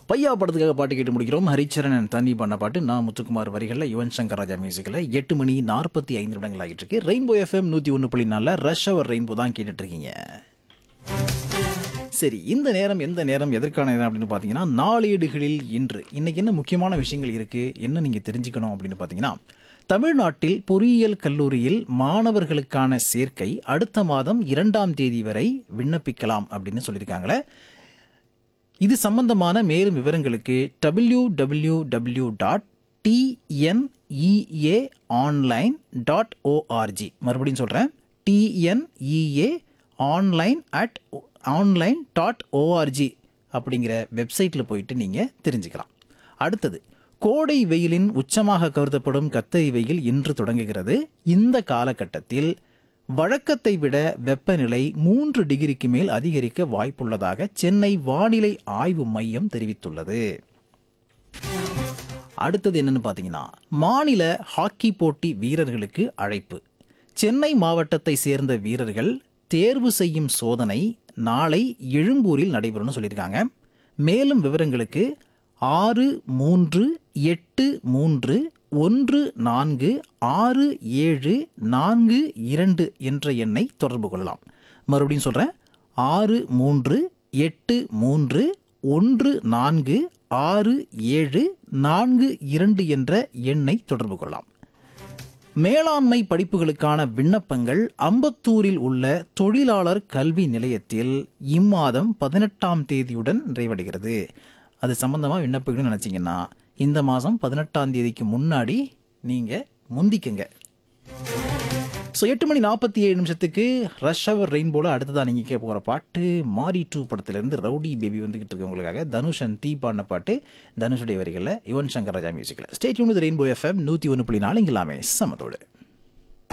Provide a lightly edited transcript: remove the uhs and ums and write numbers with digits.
பையா படத்துக்காக பாட்டு கேட்டு முடிக்கிறோம். ஹரிச்சரன் தண்ணி பண்ண பாட்டு நான் முத்துக்குமார் வரிகளில் யுவன் சங்கர் ராஜா மியூசிக்கில் 8 மணி 45 நிமிடங்கள் ஆகிட்டு இருக்கு. ரெயின்போ எஃப்எம் 101.4 ரஷ் அவர் ரெயின்போ தான் கேட்டுட்டு இருக்கீங்க. சரி, இந்த நேரம் எந்த நேரம் எதற்கான நேரம் அப்படின்னு பார்த்தீங்கன்னா, நாளேடுகளில் இன்று இன்னைக்கு என்ன முக்கியமான விஷயங்கள் இருக்குது, என்ன நீங்கள் தெரிஞ்சுக்கணும் அப்படின்னு பார்த்தீங்கன்னா, தமிழ்நாட்டில் பொறியியல் கல்லூரியில் மாணவர்களுக்கான சேர்க்கை அடுத்த மாதம் 2ஆம் தேதி வரை விண்ணப்பிக்கலாம் அப்படின்னு சொல்லியிருக்காங்களே. இது சம்பந்தமான மேலும் விவரங்களுக்கு www.tneaonline.org, மறுபடியும் சொல்கிறேன், tneaonline.org அப்படிங்கிற வெப்சைட்டில் போயிட்டு நீங்கள் தெரிஞ்சுக்கலாம். அடுத்தது, கோடை வெயிலின் உச்சமாக கருதப்படும் கத்தரி வெயில் இன்று தொடங்குகிறது. இந்த காலகட்டத்தில் வழக்கத்தை விட வெப்பநிலை 3 டிகிரிக்கு மேல் அதிகரிக்க வாய்ப்புள்ளதாக சென்னை வானிலை ஆய்வு மையம் தெரிவித்துள்ளது. அடுத்தது என்னன்னு பார்த்தீங்கன்னா, மாநில ஹாக்கி போட்டி வீரர்களுக்கு அழைப்பு. சென்னை மாவட்டத்தை சேர்ந்த வீரர்கள் தேர்வு செய்யும் சோதனை நாளை எழும்பூரில் நடைபெறும்னு சொல்லியிருக்காங்க. மேலும் விவரங்களுக்கு 6383146742 என்ற எண்ணை தொடர்பு கொள்ளலாம். மறுபடியும் சொல்கிறேன், 6383146742 என்ற எண்ணை தொடர்பு கொள்ளலாம். மேலாண்மை படிப்புகளுக்கான விண்ணப்பங்கள் அம்பத்தூரில் உள்ள தொழிலாளர் கல்வி நிலையத்தில் இம்மாதம் 18ஆம் தேதியுடன் நிறைவடைகிறது. அது சம்பந்தமாக விண்ணப்பிக்கணும்னு நினச்சிங்கன்னா இந்த மாதம் 18ஆம் தேதிக்கு முன்னாடி நீங்கள் முந்திக்குங்க. ஸோ 8 மணி 47 நிமிஷத்துக்கு ரஷ் அவர் ரெயின்போல அடுத்ததான் நீங்கள் கேட்க போகிற பாட்டு மாரி 2 படத்துலேருந்து ரவுடி பேபி வந்துக்கிட்டு இருக்கு உங்களுக்காக. தனுஷ் அண்ட் தீ பாடின பாட்டு, தனுஷுடைய வரிகளில் யுவன் சங்கர் ராஜா மியூசிக்கில். Stay tune with rainbow FM 101.4 இங்கே எல்லாமே சமத்தோடு.